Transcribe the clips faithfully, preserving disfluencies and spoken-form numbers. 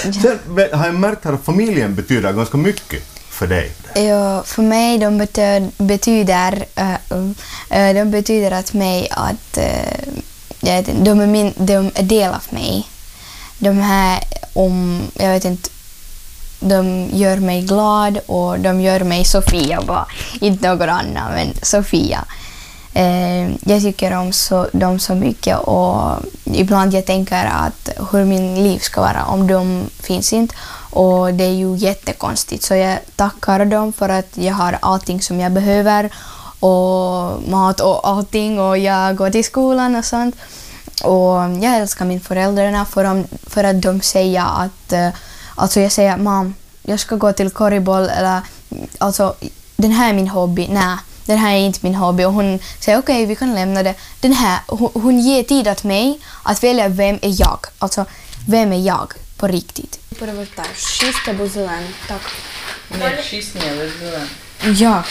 Sen har jag märkt att familjen betyder ganska mycket för dig. Ja, för mig de betyder, betyder, uh, de betyder att mig att uh, jag vet inte, de, är min, de är del av mig. De här, om, jag vet inte, de gör mig glad och de gör mig Sofia, bara inte någon annan, men Sofia. Uh, jag tycker om så, dem så mycket och ibland jag tänker att hur min liv ska vara om de finns inte. Och det är ju jättekonstigt, så jag tackar dem för att jag har allting som jag behöver och mat och allting och jag går till skolan och sånt. Och jag älskar mina föräldrar för, om, för att de säger att, alltså jag säger mam, jag ska gå till korriboll eller alltså den här är min hobby, nej, den här är inte min hobby och hon säger okej okay, vi kan lämna det. Den här, hon, hon ger tid åt mig att välja vem är jag, alltså vem är jag på riktigt. Перевертаєш шість або зелений. Так. Ні, шість ні, лише зелений. Як?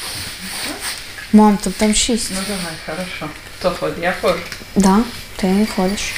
Мам, тут там шість. Ну давай, хорошо. Хто ходить? Я ходжу. Да, ти ходиш.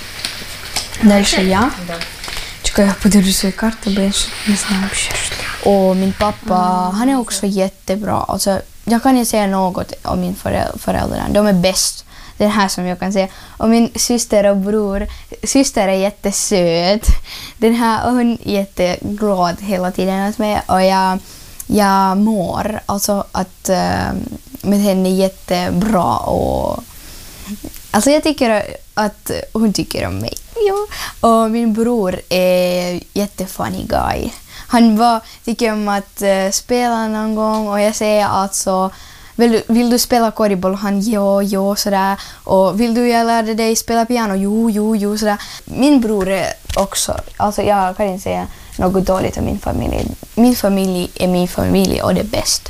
Дальше я. Да. Чекай, я подивлю свої карти, бо я ще не знаю ще що. Och min pappa, han är också jättebra. Alltså, jag kan inte säga något om min föräldrar. De är bäst. Det är här som jag kan säga. Och min syster och bror. Syster är jättesöt. Den här, och hon är jätteglad hela tiden åt mig. Och jag, jag mår. Alltså att äh, med henne är jättebra. Och, alltså jag tycker att hon tycker om mig. Ja. Och min bror är jättefunny guy. Han var, tycker om att äh, spela någon gång. Och jag säger alltså... Vill du, vill du spela korriboll? Han, jo, jo, sådär. Och vill du jag lärde dig spela piano? Jo, jo, jo, sådär. Min bror är också, alltså jag kan inte säga något dåligt om min familj. Min familj är min familj och det är bäst.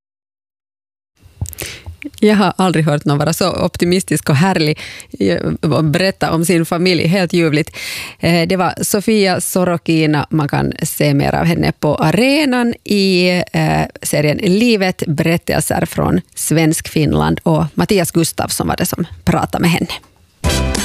Jag har aldrig hört någon vara så optimistisk och härlig och berätta om sin familj. Helt ljuvligt. Det var Sofia Sorokina. Man kan se mer av henne på arenan i serien Livet, berättelser från Svensk Finland. Och Mattias Gustafsson var det som pratade med henne.